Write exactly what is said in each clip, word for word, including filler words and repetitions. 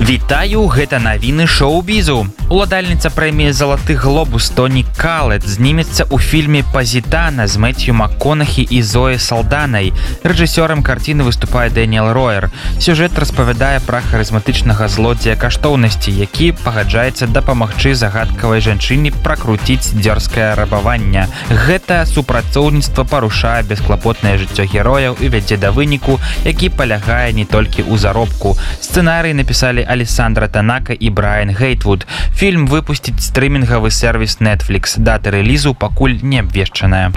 Вітаю, гэта навіны шоу-бізу. Уладальніца прэміі «Залаты глобус» Тоні Калет знімецца ў фільме «Пазітана» з Мэцью МакКонахі і Зоі Салданай. Рэжысёрам карціны выступае Дэніел Роер. Сюжэт распавядае пра харызматычнага злодзея каштоўнасці, які пагаджаецца дапамагчы загадкавай жанчыне пракруціць дзёрзкае рабаванне. Гэта супрацоўніцтва парушае бесклапотнае жыццё герояў і вядзе да выніку, які палягае не толькі ў заробку. Сцэнарый напісалі Алессандра Танака і Брайан Гейтвуд. Фільм выпусціць стрымінгавы сервіс Netflix. Дата рэлізу пакуль не абвешчаная.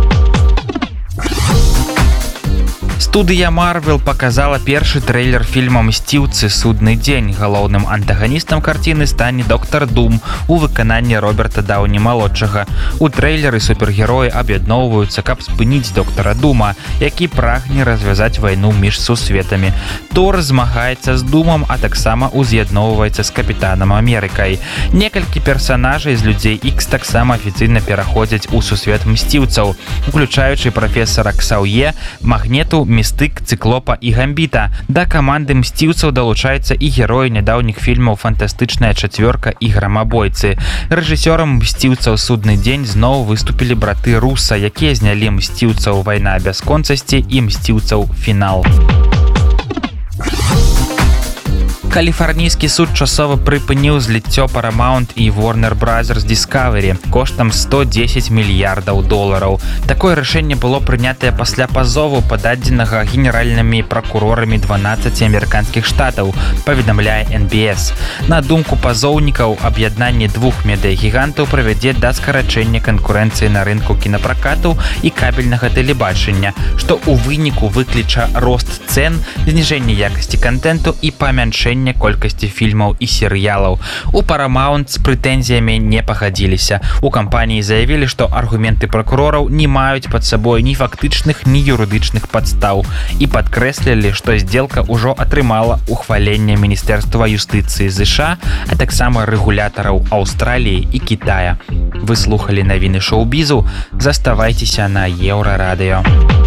Студыя Marvel показала першы трэйлер фільма «Мсціўцы. Судны дзень». Галоўным антаганістам карціны стане доктар Дум у выкананні Роберта Даўні-малодшага. У трэйлеры супергероі аб'ядноўваюцца, каб спыніць доктара Дума, які прагне развязаць вайну між сусветамі. Тор змагаецца з Думам, а таксама уз'ядноўваецца з Капітанам Амерыкай. Некалькі персанажай з людзей Ікс таксама афіцыйна пераходзяць у сусвет мсціўцаў, уключаючы прафесара Ксаўе, Магнету, Містык, Цыклопа і Гамбіта. Да каманды мсціўцаў далучаецца і героі нядаўніх фільмаў «Фантастычная чацвёрка» і «Грамабойцы». Рэжысёрам «Мсціўцаў. Судны дзень» зноў выступілі браты Руса, якія знялі «Мсціўцаў. Вайна бясконцасці» і «Мсціўцаў. Фінал». Каліфарнійскі суд часова прыпыніў зліццё Paramount і Warner Brothers Discovery коштам сто дзесяць мільярдаў долараў. Такое рашэнне было прынятае пасля пазову, пададзенага генеральнымі пракурорамі дванаццаці амерыканскіх штатаў, паведамляе эн би эс. На думку пазоўнікаў, аб'яднанне двух медыягігантаў прывядзе да скарачэння канкурэнцыі на рынку кінапракату і кабельнага тэлебачання, што ў выніку выкліча рост цэн, зніжэнне якасці кантэнту і памяншэнне колькасці фільмаў і серыялаў. У Paramount з прэтэнзіямі не пагадзіліся. У кампаніі заявілі, што аргументы пракурораў не маюць пад сабой ні фактычных, ні юрыдычных падстаў і падкрэслілі, што здзелка ўжо атрымала ухваленне Міністэрства юстыцыі ЗША, а таксама рэгулятараў Аўстраліі і Кітая. Вы слухалі навіны шоу-бізу. Заставайцеся на Еўрарадыё.